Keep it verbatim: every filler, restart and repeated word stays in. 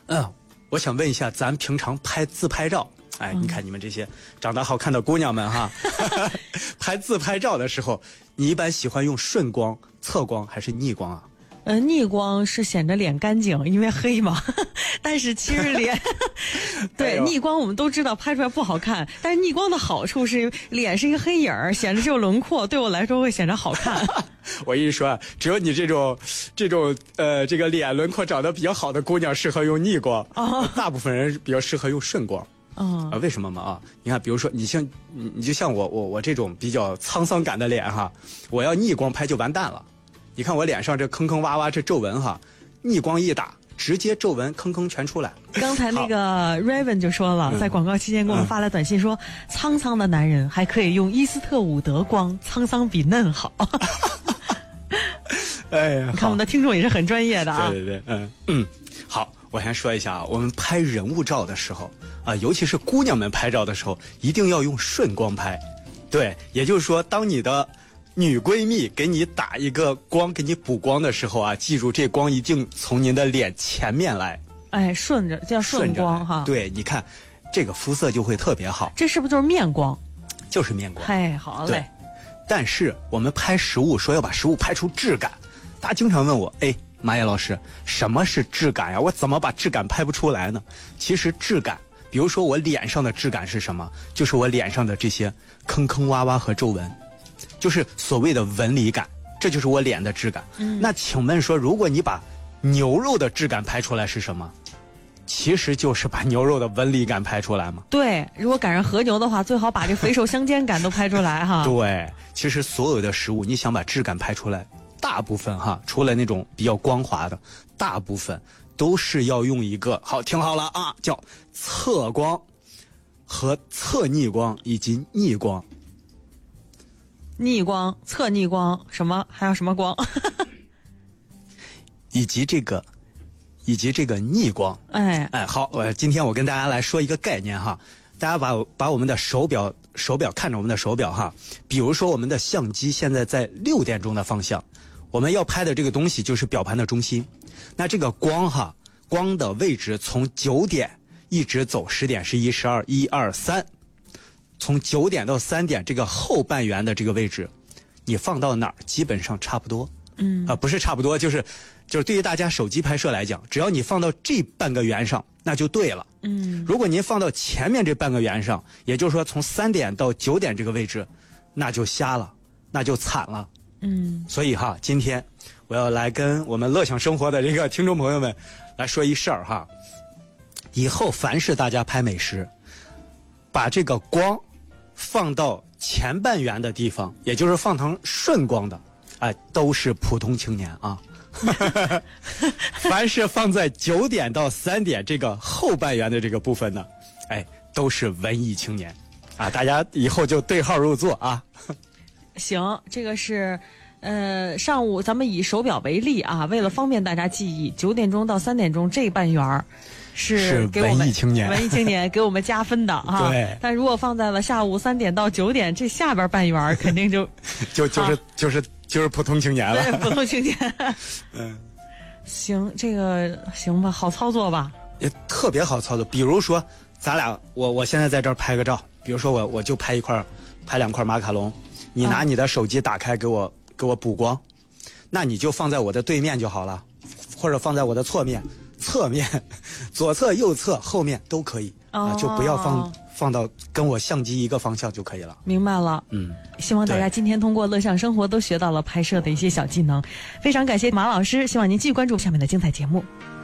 嗯，我想问一下，咱平常拍自拍照，哎，嗯、你看你们这些长得好看的姑娘们哈，拍自拍照的时候，你一般喜欢用顺光、侧光还是逆光啊？ 呃，逆光是显着脸干净，因为黑嘛。但是其实脸，对、哎、逆光我们都知道拍出来不好看，但是逆光的好处是脸是一个黑影儿，显得只有轮廓，对我来说会显得好看。 我跟你说啊，只有你这种这种呃这个脸轮廓长得比较好的姑娘适合用逆光，哦、大部分人比较适合用顺光。 嗯、 啊，为什么嘛啊？你看，比如说你像你你就像我我我这种比较沧桑感的脸哈，我要逆光拍就完蛋了。你看我脸上这坑坑洼洼这皱纹哈，逆光一打，直接皱纹坑坑全出来。 刚才那个 Raven 就说了，在广告期间给我们发来短信说，嗯、沧桑的男人还可以用伊斯特伍德光，沧桑比嫩好。 哎呀， 你看我们的听众也是很专业的啊。 对对对，嗯嗯，好，我先说一下啊，我们拍人物照的时候啊，尤其是姑娘们拍照的时候，一定要用顺光拍。对，也就是说，当你的女闺蜜给你打一个光，给你补光的时候啊，记住这光一定从您的脸前面来， 哎，顺着叫顺光哈。 对，你看这个肤色就会特别好。 这是不是就是面光？ 就是面光。 哎，好嘞。 但是我们拍食物说要把食物拍出质感，大家经常问我，哎，马野老师，什么是质感呀？我怎么把质感拍不出来呢？其实质感，比如说我脸上的质感是什么？就是我脸上的这些坑坑洼洼和皱纹。就是所谓的纹理感，这就是我脸的质感。嗯，那请问说，如果你把牛肉的质感拍出来是什么？其实就是把牛肉的纹理感拍出来嘛。 对，如果赶上和牛的话，最好把这肥瘦相间感都拍出来哈。 对，其实所有的食物，你想把质感拍出来，大部分哈，除了那种比较光滑的，大部分都是要用一个，好，听好了啊，叫侧光和侧逆光以及逆光。 逆光、侧逆光，什么还有什么光？ 以及这个，以及这个逆光。 哎哎，好，我今天我跟大家来说一个概念哈，大家把把我们的手表手表看着我们的手表哈，比如说我们的相机现在在六点钟的方向，我们要拍的这个东西就是表盘的中心，那这个光哈，光的位置从九点一直走十点、十一、十二、一二三。从九点到三点这个后半圆的这个位置，你放到哪儿基本上差不多。 嗯啊、呃，不是差不多，就是就是对于大家手机拍摄来讲，只要你放到这半个圆上，那就对了。 嗯， 如果您放到前面这半个圆上，也就是说从三点到九点这个位置，那就瞎了，那就惨了。 嗯， 所以哈，今天我要来跟我们乐享生活的这个听众朋友们来说一事儿哈。以后凡是大家拍美食，把这个光放到前半圆的地方，也就是放成顺光的，哎，都是普通青年啊。凡是放在九点到三点这个后半圆的这个部分呢，哎，都是文艺青年啊。大家以后就对号入座啊。 行，这个是。呃，上午咱们以手表为例啊，为了方便大家记忆，九点钟到三点钟这半圆儿是给我们文艺青年， 文艺青年给我们加分的啊。 对。 但如果放在了下午三点到九点这下边半圆儿，肯定就就就是、啊、就是就是普通青年了。 对，普通青年。 嗯， 行，这个行吧，好操作吧？ 也特别好操作。比如说，咱俩我我现在在这儿拍个照，比如说我我就拍一块，拍两块马卡龙，你拿你的手机打开给我。啊给我补光，那你就放在我的对面就好了，或者放在我的侧面、侧面、左侧、右侧、后面都可以、哦、啊，就不要放放到跟我相机一个方向就可以了。 明白了， 嗯， 希望大家今天通过乐享生活都学到了拍摄的一些小技能，非常感谢马老师，希望您继续关注下面的精彩节目。